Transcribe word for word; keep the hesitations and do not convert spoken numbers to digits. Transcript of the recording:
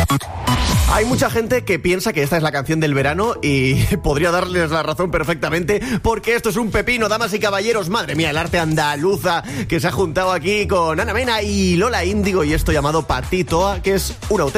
Hay mucha gente que piensa que esta es la canción del verano y podría darles la razón perfectamente, porque esto es un pepino, damas y caballeros. Madre mía, el arte andaluza que se ha juntado aquí con Ana Mena y Lola Índigo y esto llamado Patitoa, que es un auténtico